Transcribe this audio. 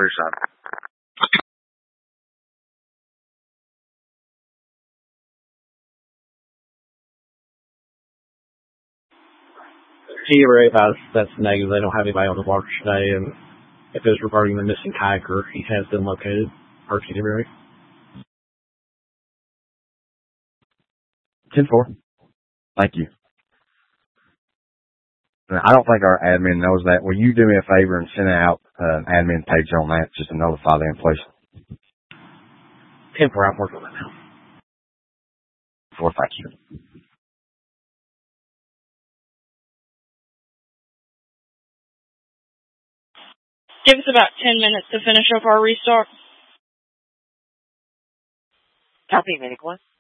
Creekside. TWA that's negative. They don't have anybody on the water today, and if it's regarding the missing kayaker, he has been located. Or TWA. 10-4. Thank you. I don't think our admin knows that. Will you do me a favor and send out an admin page on that just to notify them, please? 10-4, I'm working on that now. 4, thank you. Give us about 10 minutes to finish up our restock. Copy, Medic 1.